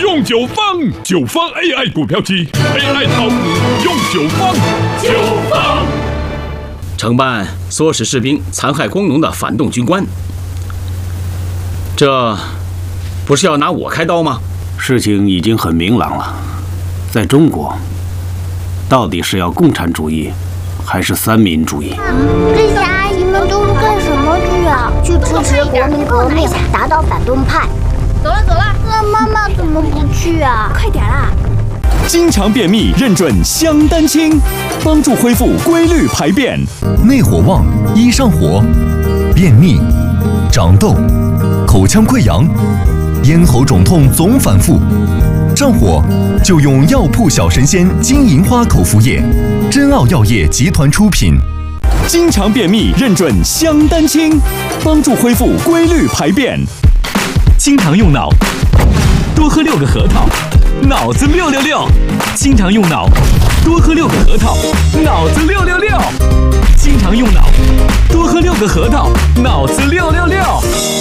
用九方AI 股票机 ，AI 炒股用九方。 承办唆使士兵残害工农的反动军官，这不是要拿我开刀吗？ 事情已经很明朗了，在中国，到底是要共产主义，还是三民主义？ 这些阿姨们都是干什么去啊？去支持国民革命，打倒反动派。走了。那妈妈怎么不去啊？快点啦！ 经常便秘认准香丹清，帮助恢复规律排便。 内火旺，一上火，便秘、长痘、口腔溃疡、咽喉肿痛总反复，上火就用药铺小神仙金银花口服液，真奥药业集团出品。 经常便秘认准香丹清，帮助恢复规律排便。经常用脑，多喝6个核桃，脑子666。经常用脑，多喝6个核桃，脑子666。经常用脑，多喝6个核桃，脑子666。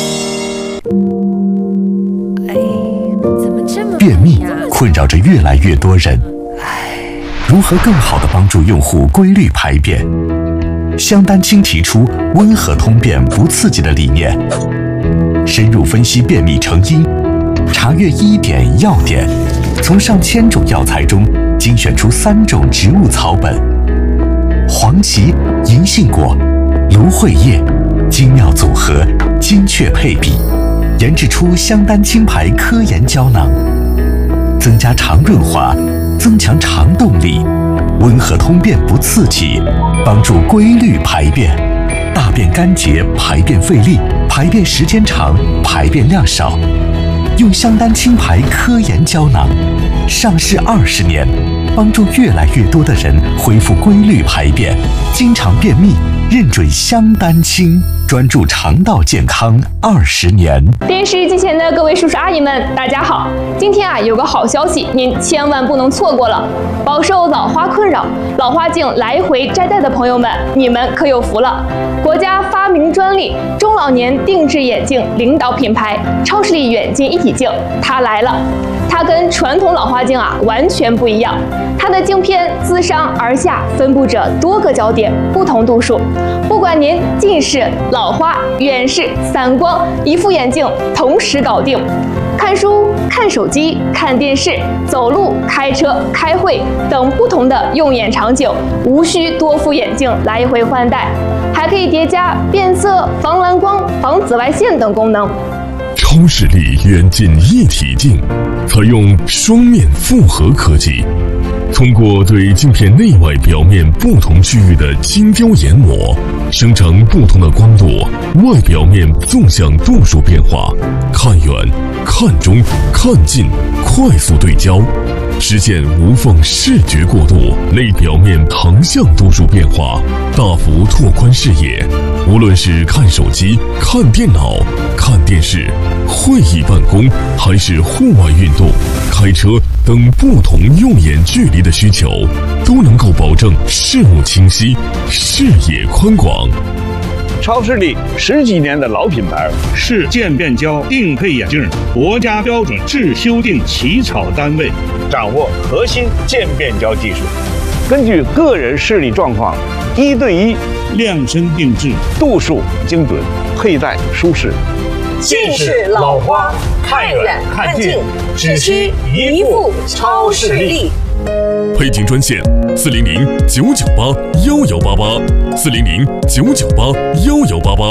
便秘困扰着越来越多人，如何更好地帮助用户规律排便？香丹清提出温和通便不刺激的理念，深入分析便秘成因，查阅医典药典，从上千种药材中精选出3种植物草本，黄芪、银杏果、芦荟叶，精妙组合，精确配比，研制出香丹清牌科研胶囊，增加肠润滑，增强肠动力，温和通便不刺激，帮助规律排便，大便干结，排便费力，排便时间长，排便量少。用香丹清牌科研胶囊，上市20年，帮助越来越多的人恢复规律排便，经常便秘认准香丹清，专注肠道健康20年。 电视机前的各位叔叔阿姨们，大家好！今天有个好消息，您千万不能错过了。饱受老花困扰、老花镜来回摘戴的朋友们，你们可有福了！国家发明专利中老年定制眼镜领导品牌超视力远近一体镜，它来了。它跟传统老花镜完全不一样，它的镜片自上而下分布着多个焦点，不同度数。不管您近视、老花、远视、散光，一副眼镜同时搞定。看书、看手机、看电视、走路、开车、开会等不同的用眼场景，无需多副眼镜来回换代，还可以叠加变色、防蓝光、防紫外线等功能。 超视力远近一体镜采用双面复合科技，通过对镜片内外表面不同区域的精雕研磨，生成不同的光度、外表面纵向度数变化，看远、看中、看近，快速对焦，实现无缝视觉过渡，内表面横向度数变化，大幅拓宽视野。无论是看手机、看电脑、看电视、会议办公，还是户外运动、开车等不同用眼距离的需求，都能够保证视物清晰、视野宽广。 超视力10几年的老品牌，是渐变焦定配眼镜国家标准制修订起草单位，掌握核心渐变焦技术，根据个人视力状况1对1量身定制，度数精准，佩戴舒适。 近视、老花，看远看近，只需一副超视力。 配镜专线：400-998-1188，400-998-1188。